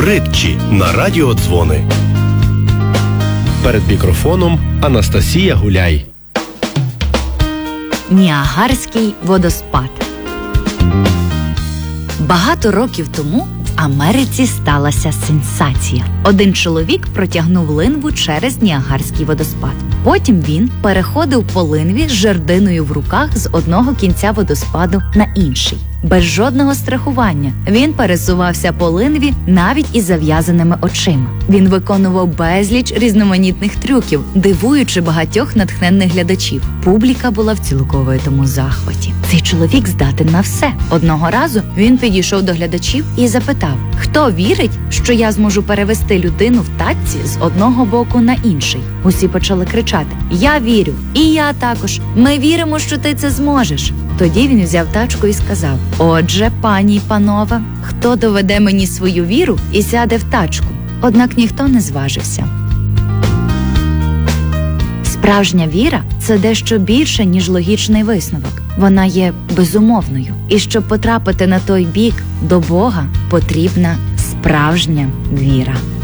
Притчі на радіодзвони. Перед мікрофоном Анастасія Гуляй. Ніагарський водоспад. Багато років тому в Америці сталася сенсація. Один чоловік протягнув линву через Ніагарський водоспад. Потім він переходив по линві з жердиною в руках з одного кінця водоспаду на інший. Без жодного страхування. Він пересувався по линві навіть із зав'язаними очима. Він виконував безліч різноманітних трюків, дивуючи багатьох натхненних глядачів. Публіка була в цілковитому захваті. Цей чоловік здатен на все. Одного разу він підійшов до глядачів і запитав: «Хто вірить, що я зможу перевести людину в тачці з одного боку на інший?» Усі почали кричати: «Я вірю! І я також! Ми віримо, що ти це зможеш!» Тоді він взяв тачку і сказав: «Отже, пані й панове, хто доведе мені свою віру і сяде в тачку?» Однак ніхто не зважився. Справжня віра – це дещо більше, ніж логічний висновок. Вона є безумовною. І щоб потрапити на той бік, до Бога, потрібна справжня віра.